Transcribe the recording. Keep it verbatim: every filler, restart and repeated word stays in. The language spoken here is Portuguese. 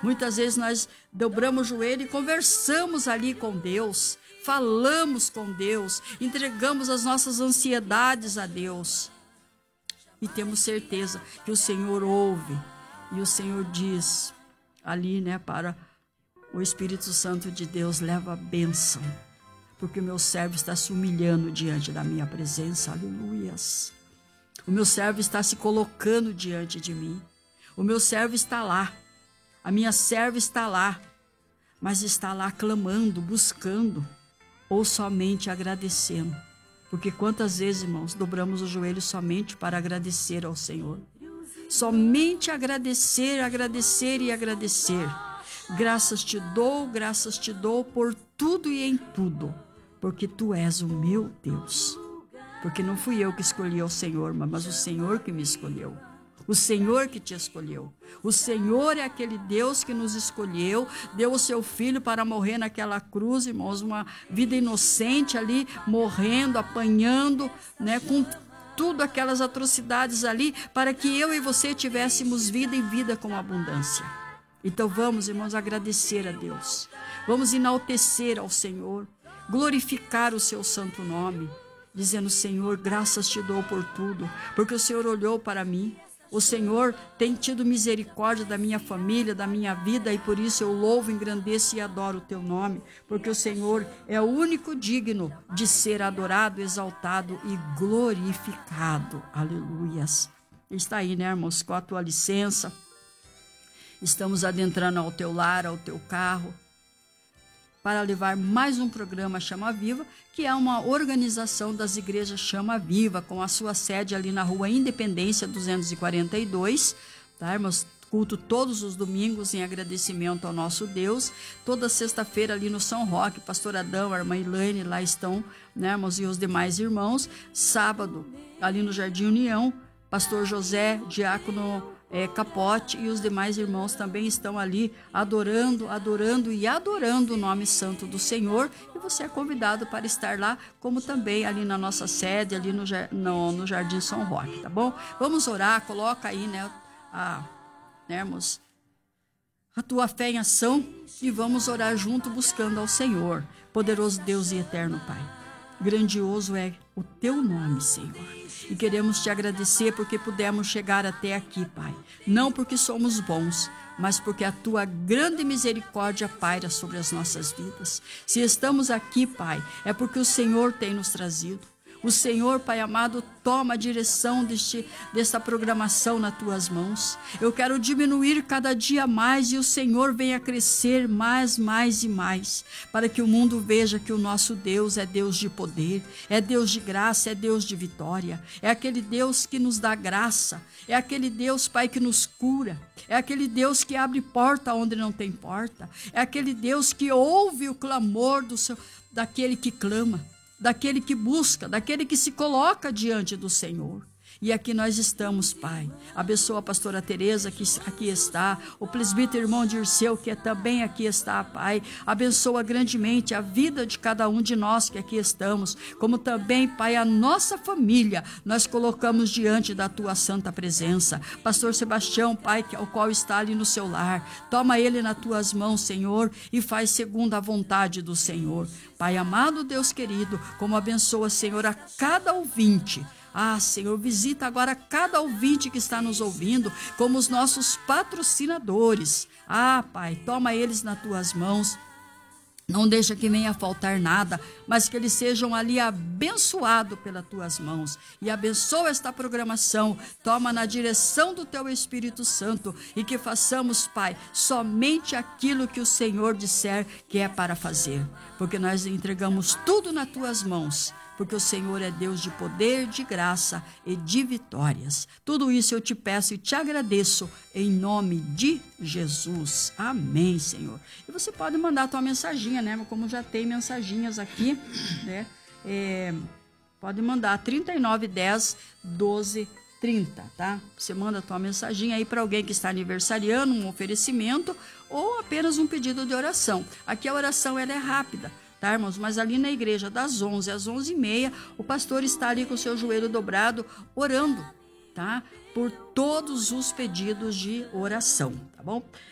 Muitas vezes nós dobramos o joelho e conversamos ali com Deus, falamos com Deus, entregamos as nossas ansiedades a Deus. E temos certeza que o Senhor ouve. E o Senhor diz ali, né, para o Espírito Santo de Deus, leva a bênção. Porque o meu servo está se humilhando diante da minha presença. Aleluias. O meu servo está se colocando diante de mim. O meu servo está lá. A minha serva está lá. Mas está lá clamando, buscando. Ou somente agradecendo. Porque quantas vezes, irmãos, dobramos o joelho somente para agradecer ao Senhor. Somente agradecer, agradecer e agradecer. Graças te dou, graças te dou por tudo e em tudo. Porque tu és o meu Deus. Porque não fui eu que escolhi o Senhor, mas o Senhor que me escolheu. O Senhor que te escolheu. O Senhor é aquele Deus que nos escolheu, deu o seu Filho para morrer naquela cruz, irmãos, uma vida inocente ali, morrendo, apanhando, né, com tudo aquelas atrocidades ali, para que eu e você tivéssemos vida e vida com abundância. Então vamos, irmãos, agradecer a Deus. Vamos enaltecer ao Senhor, glorificar o seu santo nome, dizendo: Senhor, graças te dou por tudo, porque o Senhor olhou para mim. O Senhor tem tido misericórdia da minha família, da minha vida, e por isso eu louvo, engrandeço e adoro o teu nome, porque o Senhor é o único digno de ser adorado, exaltado e glorificado. Aleluias. Está aí, né, irmãos, com a tua licença. Estamos adentrando ao teu lar, ao teu carro, para levar mais um programa Chama Viva, que é uma organização das igrejas Chama Viva, com a sua sede ali na Rua Independência duzentos e quarenta e dois, tá, irmãos? Culto todos os domingos em agradecimento ao nosso Deus. Toda sexta-feira ali no São Roque, pastor Adão, a irmã Elaine, lá estão, né, irmãos, e os demais irmãos. Sábado, ali no Jardim União, pastor José, diácono É, Capote e os demais irmãos também estão ali adorando, adorando e adorando o nome santo do Senhor, e você é convidado para estar lá, como também ali na nossa sede, ali no, no, no Jardim São Roque, tá bom? Vamos orar, coloca aí, né, a, né, irmãos, a tua fé em ação, e vamos orar junto buscando ao Senhor. Poderoso Deus e eterno Pai, grandioso é o teu nome, Senhor. E queremos te agradecer porque pudemos chegar até aqui, Pai. Não porque somos bons, mas porque a tua grande misericórdia paira sobre as nossas vidas. Se estamos aqui, Pai, é porque o Senhor tem nos trazido. O Senhor, Pai amado, toma a direção deste, desta programação nas tuas mãos. Eu quero diminuir cada dia mais e o Senhor venha crescer mais, mais e mais, para que o mundo veja que o nosso Deus é Deus de poder, é Deus de graça, é Deus de vitória, é aquele Deus que nos dá graça, é aquele Deus, Pai, que nos cura, é aquele Deus que abre porta onde não tem porta, é aquele Deus que ouve o clamor do seu, daquele que clama, daquele que busca, daquele que se coloca diante do Senhor. E aqui nós estamos, Pai. Abençoa a pastora Tereza, que aqui está. O presbítero irmão Dirceu, que também aqui está, Pai. Abençoa grandemente a vida de cada um de nós que aqui estamos. Como também, Pai, a nossa família. Nós colocamos diante da Tua santa presença. Pastor Sebastião, Pai, que, o qual está ali no seu lar. Toma ele nas Tuas mãos, Senhor, e faz segundo a vontade do Senhor. Pai amado, Deus querido, como abençoa, Senhor, a cada ouvinte. Ah, Senhor, visita agora cada ouvinte que está nos ouvindo, como os nossos patrocinadores. Ah, Pai, toma eles nas tuas mãos. Não deixa que venha faltar nada, mas que eles sejam ali abençoados pelas tuas mãos. E abençoa esta programação, toma na direção do teu Espírito Santo e que façamos, Pai, somente aquilo que o Senhor disser que é para fazer. Porque nós entregamos tudo nas tuas mãos, porque o Senhor é Deus de poder, de graça e de vitórias. Tudo isso eu te peço e te agradeço em nome de Jesus. Amém, Senhor. E você pode mandar a tua mensaginha, né? Como já tem mensaginhas aqui, né? É, pode mandar trinta e nove, dez, doze, trinta, tá? Você manda a tua mensaginha aí para alguém que está aniversariando, um oferecimento ou apenas um pedido de oração. Aqui a oração ela é rápida, tá, irmãos? Mas ali na igreja, das onze às onze e meia, o pastor está ali com o seu joelho dobrado, orando, tá? Por todos os pedidos de oração, tá bom?